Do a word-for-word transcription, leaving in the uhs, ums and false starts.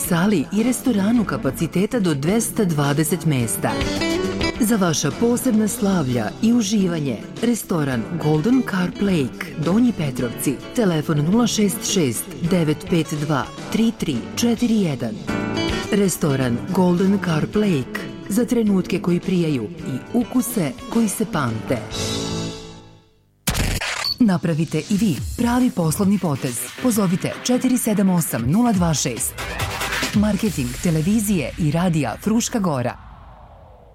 sali i restoranu kapaciteta do dvesta dvadeset mesta. Za vaša posebna slavlja i uživanje, restoran Golden Carp Lake, Donji Petrovci, telefon nula šest šest devet pet dva tri tri četiri jedan. Restoran Golden Carp Lake, za trenutke koji prijaju i ukuse koji se pamte. Napravite i vi pravi poslovni potez. Pozovite četiri sedam osam nula dva šest. Marketing televizije i radija Fruška Gora.